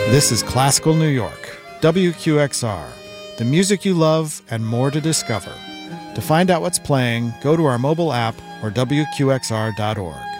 This is Classical New York, WQXR, the music you love and more to discover. To find out what's playing, go to our mobile app or WQXR.org.